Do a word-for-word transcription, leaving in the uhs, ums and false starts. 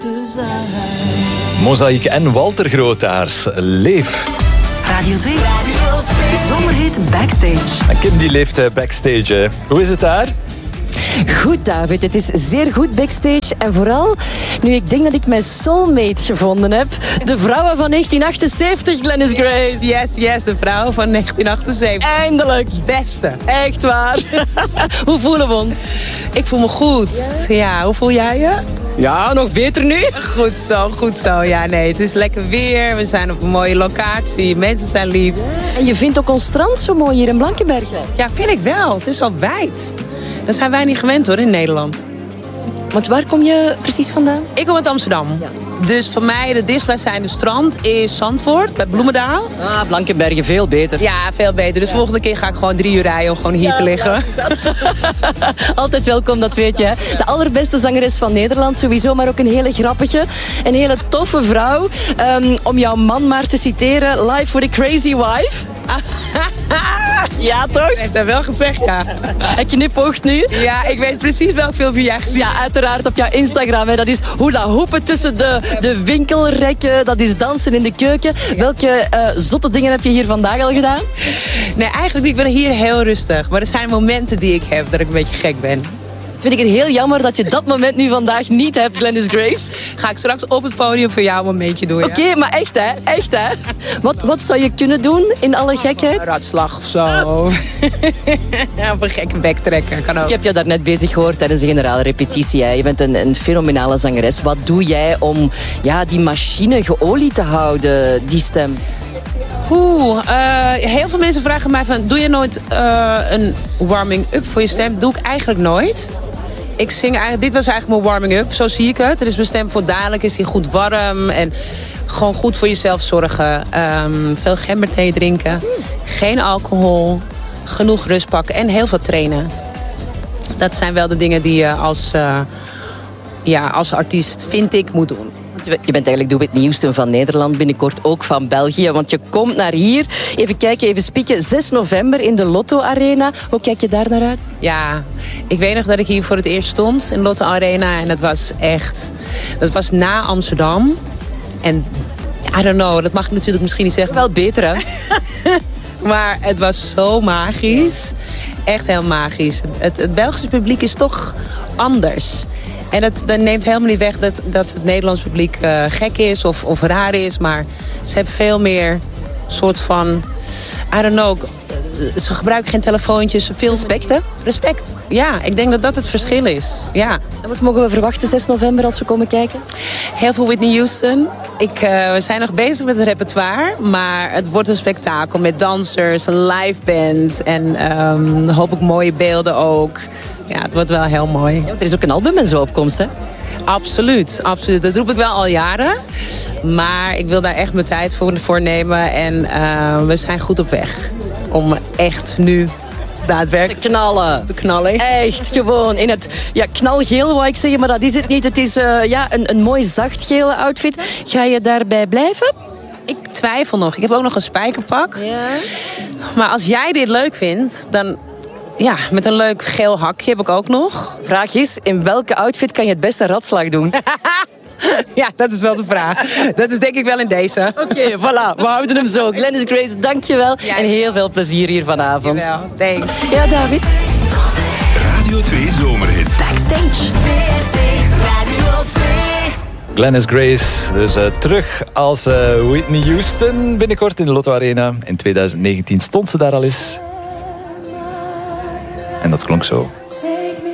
Mozaïek en Walter Grootaars. Leef. Radio twee. Radio twee. Zomerhit Backstage. En Kim die leeft backstage. Hè. Hoe is het daar? Goed, David. Het is zeer goed backstage. En vooral nu ik denk dat ik mijn soulmate gevonden heb. De vrouwen van negentien achtenzeventig, Glennis Grace. Yes, yes, de vrouw van negentien achtenzeventig. Eindelijk. Beste. Echt waar. Hoe voelen we ons? Ik voel me goed. Ja, ja, hoe voel jij je? Ja, nog beter nu. Goed zo, goed zo. Ja, nee, het is lekker weer. We zijn op een mooie locatie. Mensen zijn lief. En je vindt ook ons strand zo mooi hier in Blankenbergen. Ja, vind ik wel. Het is wel wijd. Dat zijn wij niet gewend hoor, in Nederland. Want waar kom je precies vandaan? Ik kom uit Amsterdam. Ja. Dus voor mij, de dichtstbijzijnde strand is Zandvoort, bij Bloemendaal. Ah, Blankenbergen, veel beter. Ja, veel beter. Dus ja. Volgende keer ga ik gewoon drie uur rijden om gewoon hier ja, te liggen. Altijd welkom, dat weet je. Hè? De allerbeste zangeres van Nederland, sowieso, maar ook een hele grappige. Een hele toffe vrouw. Um, om jouw man maar te citeren, Life with a Crazy Wife. Ja, toch? Dat heeft hij wel gezegd, ja. Hij knipoogt nu. Ja, ik weet precies welk filmpje jij gezien. Ja, uiteraard op jouw Instagram. Hè. Dat is hula hoepen tussen de, de winkelrekken. Dat is dansen in de keuken. Ja. Welke uh, zotte dingen heb je hier vandaag al gedaan? Nee, eigenlijk niet. Ik ben hier heel rustig. Maar er zijn momenten die ik heb dat ik een beetje gek ben. Vind ik het heel jammer dat je dat moment nu vandaag niet hebt, Glennis Grace. Ga ik straks op het podium voor jou een momentje doen. Ja? Oké, okay, maar echt hè, echt hè. Wat, wat zou je kunnen doen in alle gekheid? Een ratslag of zo. Ja, op een gekke bek trekken, kan ook. Ik heb je daarnet bezig gehoord tijdens de generale repetitie. Hè. Je bent een, een fenomenale zangeres. Wat doe jij om ja, die machine geolied te houden, die stem? Oeh, uh, heel veel mensen vragen mij van, doe je nooit uh, een warming-up voor je stem? Doe ik eigenlijk nooit. Ik zing eigenlijk, dit was eigenlijk mijn warming-up, zo zie ik het. Het is mijn stem voor dadelijk, is die goed warm en gewoon goed voor jezelf zorgen. Um, veel gemberthee drinken, geen alcohol, genoeg rust pakken en heel veel trainen. Dat zijn wel de dingen die je als, uh, ja, als artiest, vind ik, moet doen. Je bent eigenlijk de Whitney Houston van Nederland, binnenkort ook van België. Want je komt naar hier. Even kijken, even spieken. zes november in de Lotto Arena. Hoe kijk je daar naar uit? Ja, ik weet nog dat ik hier voor het eerst stond in Lotto Arena. En dat was echt... Dat was na Amsterdam. En I don't know, dat mag ik natuurlijk misschien niet zeggen. Wel beter, hè? Maar het was zo magisch. Echt heel magisch. Het, het Belgische publiek is toch anders. En dat, dat neemt helemaal niet weg dat, dat het Nederlands publiek uh, gek is of, of raar is. Maar ze hebben veel meer soort van... I don't know. Ze gebruiken geen telefoontjes. Veel respect, hè? Respect. Ja, ik denk dat dat het verschil is. Ja. En wat mogen we verwachten zes november als we komen kijken? Heel veel Whitney Houston. Ik, uh, we zijn nog bezig met het repertoire. Maar het wordt een spektakel met dansers, een live band. En um, hoop ik mooie beelden ook. Ja, het wordt wel heel mooi. Ja, er is ook een album en zo op komst, hè? Absoluut, absoluut. Dat roep ik wel al jaren. Maar ik wil daar echt mijn tijd voor, voor nemen. En uh, we zijn goed op weg. Om echt nu daadwerkelijk te knallen. Te knallen. Echt, gewoon in het ja, knalgeel wou ik zeggen, maar dat is het niet. Het is uh, ja, een, een mooi zachtgele outfit. Ga je daarbij blijven? Ik twijfel nog. Ik heb ook nog een spijkerpak. Ja. Maar als jij dit leuk vindt, dan... Ja, met een leuk geel hakje heb ik ook nog. Vraag is, in welke outfit kan je het beste ratslag doen? Ja, dat is wel de vraag. Dat is denk ik wel in deze. Oké, okay, voilà. We houden hem zo. Glennis Grace, dankjewel. Ja. En heel veel plezier hier vanavond. Dankjewel. Thanks. Ja, David. Radio twee Zomerhit. Backstage. Radio twee. Glennis Grace, dus uh, terug als uh, Whitney Houston. Binnenkort in de Lotto Arena. In twintig negentien stond ze daar al eens. En dat klonk zo.